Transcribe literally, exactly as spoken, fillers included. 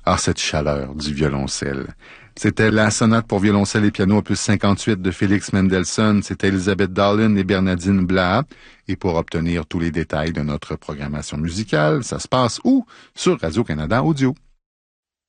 Ah, cette chaleur du violoncelle. C'était la sonate pour violoncelle et piano opus cinquante-huit de Félix Mendelssohn. C'était Elisabeth Dahlin et Bernardine Blaha. Et pour obtenir tous les détails de notre programmation musicale, ça se passe où? Sur Radio-Canada Audio.